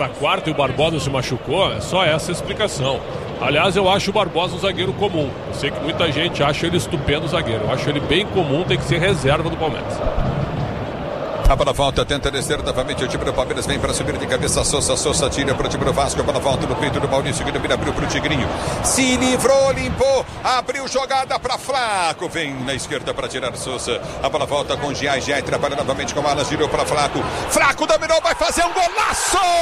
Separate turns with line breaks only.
para quarta e o Barbosa se machucou, é só essa a explicação. Aliás, eu acho o Barbosa um zagueiro comum. Eu sei que muita gente acha ele estupendo zagueiro. Eu acho ele bem comum, tem que ser reserva do Palmeiras.
A bola volta, tenta descer novamente. O time do Palmeiras vem para subir de cabeça. Sousa tira para o time do Vasco. A bola volta no peito do Maurício, que domina, abriu para o Tigrinho. Se livrou, limpou, abriu jogada para Flaco. Vem na esquerda para tirar Sousa. A bola volta com Giai trabalha novamente com Alas, girou para Flaco. Flaco dominou, vai fazer um golaço!